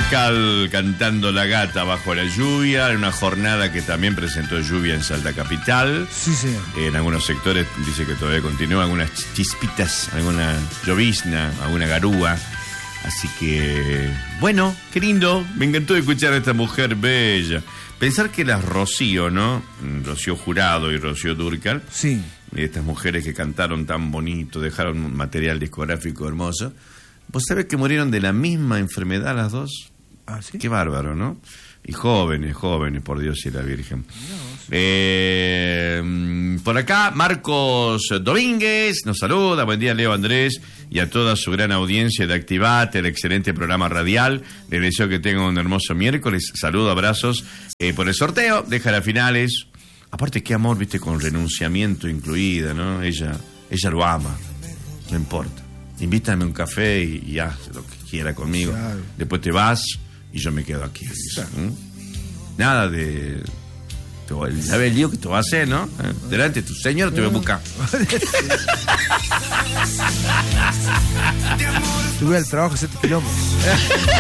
Mariscal cantando La Gata bajo la lluvia, en una jornada que también presentó lluvia en Salta Capital. Sí, sí. En algunos sectores dice que todavía continúa, algunas chispitas, alguna llovizna, alguna garúa. Así que, bueno, qué lindo. Me encantó escuchar a esta mujer bella. Pensar que las Rocío, ¿no? Rocío Jurado y Rocío Dúrcal. Sí. Estas mujeres que cantaron tan bonito, dejaron un material discográfico hermoso. ¿Vos sabés que murieron de la misma enfermedad las dos? Ah, ¿sí? Qué bárbaro, ¿no? Y jóvenes, por Dios y la Virgen. Por acá, Marcos Domínguez nos saluda. Buen día, Leo, Andrés, y a toda su gran audiencia de Activate, el excelente programa radial. Les deseo que tengan un hermoso miércoles. Saludo, abrazos por el sorteo de Jarafinales. Aparte, qué amor, viste, con renunciamiento incluida, ¿no? Ella lo ama, no importa. Invítame a un café y haz lo que quiera conmigo. Claro. Después te vas y yo me quedo aquí. Claro. Nada de... ¿Sabes el lío que te va a hacer, no? Delante de tu señor te voy a buscar. Te voy al trabajo, 7 kilómetros.